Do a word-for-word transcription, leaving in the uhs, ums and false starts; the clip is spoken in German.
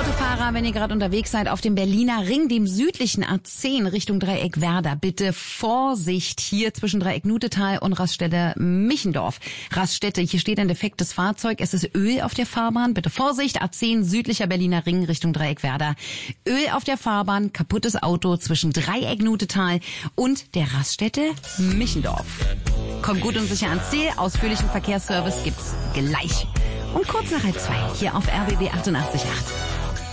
Autofahrer, wenn ihr gerade unterwegs seid auf dem Berliner Ring, dem südlichen A zehn Richtung Dreieck Werder, bitte Vorsicht hier zwischen Dreieck Nutetal und Raststätte Michendorf. Raststätte, hier steht ein defektes Fahrzeug, es ist Öl auf der Fahrbahn, bitte Vorsicht, A zehn südlicher Berliner Ring Richtung Dreieck Werder. Öl auf der Fahrbahn, kaputtes Auto zwischen Dreieck Nutetal und der Raststätte Michendorf. Kommt gut und sicher ans Ziel, ausführlichen Verkehrsservice gibt's gleich. Und kurz nach halb zwei, hier auf R B B achtundachtzig Komma acht.